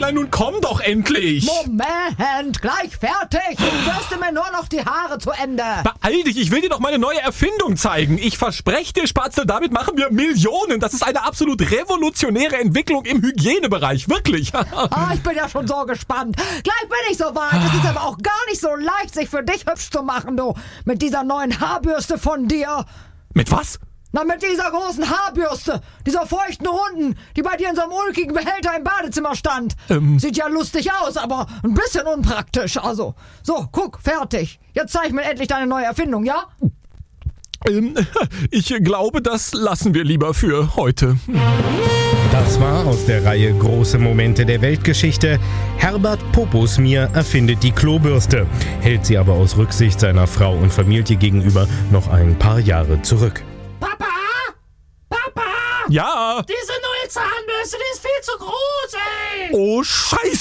Michaela, nun komm doch endlich! Moment, gleich fertig. Du bürste mir nur noch die Haare zu Ende. Beeil dich, ich will dir doch meine neue Erfindung zeigen. Ich verspreche dir, Spatzel, damit machen wir Millionen. Das ist eine absolut revolutionäre Entwicklung im Hygienebereich, wirklich. Ich bin ja schon so gespannt. Gleich bin ich soweit. Es ist aber auch gar nicht so leicht, sich für dich hübsch zu machen, du. Mit dieser neuen Haarbürste von dir. Mit was? Na, mit dieser großen Haarbürste. Dieser feuchten Runden, die bei dir in so einem ulkigen Behälter im Badezimmer stand. Sieht ja lustig aus, aber ein bisschen unpraktisch. Also, so, guck, fertig. Jetzt zeig mir endlich deine neue Erfindung, ja? Ich glaube, das lassen wir lieber für heute. Das war aus der Reihe Große Momente der Weltgeschichte. Herbert Poposmier erfindet die Klobürste, hält sie aber aus Rücksicht seiner Frau und Familie gegenüber noch ein paar Jahre zurück. Papa! Papa! Ja! Diese neue Zahnbürste, die ist viel zu groß, ey! Oh, Scheiße!